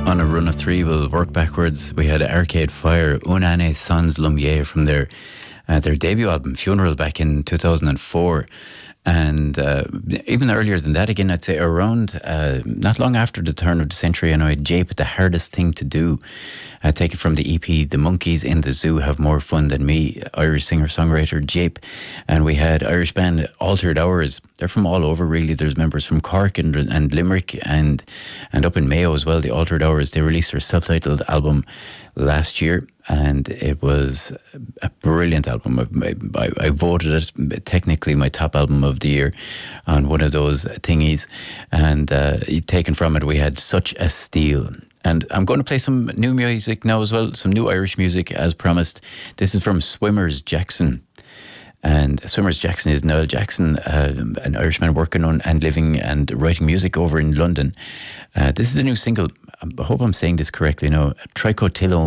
On a run of three, we'll work backwards. We had Arcade Fire, Un année sans lumière from their debut album, Funeral, back in 2004. And even earlier than that, again, I'd say around, not long after the turn of the century, I know Jape, The Hardest Thing to Do, taken from the EP, The Monkeys in the Zoo Have More Fun Than Me, Irish singer-songwriter Jape. And we had Irish band Altered Hours. They're from all over, really. There's members from Cork and Limerick and up in Mayo as well, the Altered Hours. They released their self-titled album last year, and it was a brilliant album. I voted it technically my top album of the year on one of those thingies, and taken from it, we had Such a Steal. And I'm going to play some new music now as well, some new Irish music as promised. This is from Swimmers Jackson. And Swimmers Jackson is Niall Jackson, an Irishman working on and living and writing music over in London. This is a new single. I hope I'm saying this correctly now. Tricotilone.